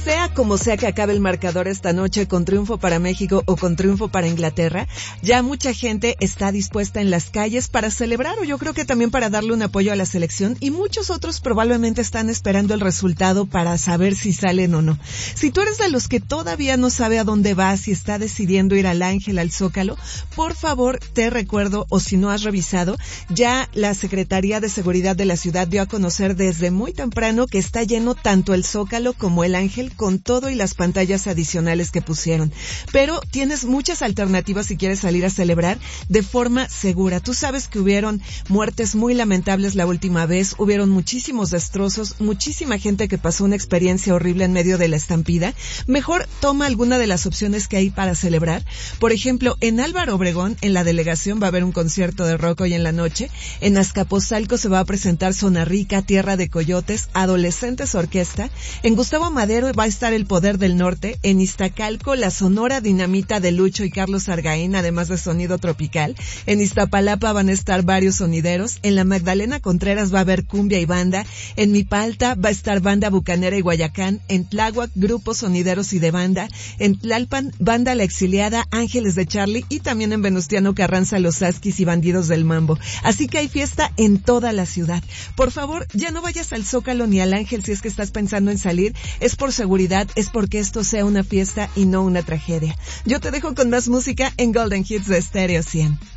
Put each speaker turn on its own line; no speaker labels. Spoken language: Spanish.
Sea como sea que acabe el marcador esta noche, con triunfo para México o con triunfo para Inglaterra, ya mucha gente está dispuesta en las calles para celebrar, o yo creo que también para darle un apoyo a la selección, y muchos otros probablemente están esperando el resultado para saber si salen o no. Si tú eres de los que todavía no sabe a dónde vas y está decidiendo ir al Ángel, al Zócalo, por favor te recuerdo, o si no has revisado, ya la Secretaría de Seguridad de la ciudad dio a conocer desde muy temprano que está lleno tanto el Zócalo como el Ángel, con todo y las pantallas adicionales que pusieron. Pero tienes muchas alternativas si quieres salir a celebrar de forma segura. Tú sabes que hubieron muertes muy lamentables la última vez, hubieron muchísimos destrozos, muchísima gente que pasó una experiencia horrible en medio de la estampida. Mejor toma alguna de las opciones que hay para celebrar. Por ejemplo, en Álvaro Obregón, en la delegación, va a haber un concierto de rock hoy en la noche. En Azcapotzalco se va a presentar Zona Rica, Tierra de Coyotes, Adolescentes Orquesta. En Gustavo Madero va a estar El Poder del Norte. En Iztacalco, la Sonora Dinamita de Lucho y Carlos Argaín, además de sonido tropical. En Iztapalapa van a estar varios sonideros. En la Magdalena Contreras va a haber cumbia y banda. En Mipalta va a estar Banda Bucanera y Guayacán. En Tláhuac, grupos sonideros y de banda. En Tlalpan, Banda La Exiliada, Ángeles de Charlie, y también en Venustiano Carranza, Los Asquis y Bandidos del Mambo. Así que hay fiesta en toda la ciudad. Por favor, ya no vayas al Zócalo ni al Ángel si es que estás pensando en salir. Es por seguridad, es porque esto sea una fiesta y no una tragedia. Yo te dejo con más música en Golden Hits de Stereo 100.